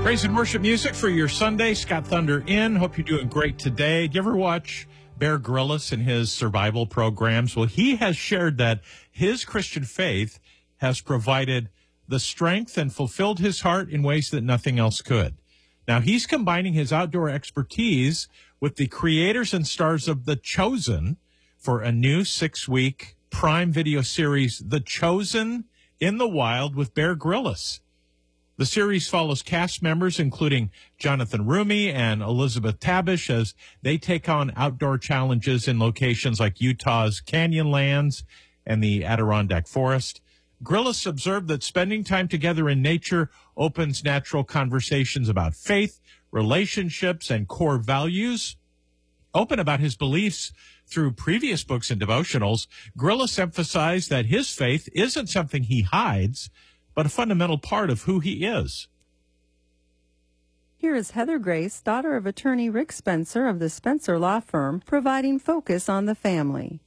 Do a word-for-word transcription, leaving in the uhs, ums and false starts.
Praise and worship music for your Sunday. Scott Thunder in. Hope you're doing great today. Do you ever watch Bear Grylls and his survival programs? Well, he has shared that his Christian faith has provided the strength and fulfilled his heart in ways that nothing else could. Now, he's combining his outdoor expertise with the creators and stars of The Chosen for a new six-week Prime Video series, The Chosen in the Wild with Bear Grylls. The series follows cast members, including Jonathan Roumie and Elizabeth Tabish, as they take on outdoor challenges in locations like Utah's Canyonlands and the Adirondack Forest. Grylls observed that spending time together in nature opens natural conversations about faith, relationships, and core values. Open about his beliefs through previous books and devotionals, Grylls emphasized that his faith isn't something he hides, but a fundamental part of who he is. Here is Heather Grace, daughter of attorney Rick Spencer of the Spencer Law Firm, providing focus on the family.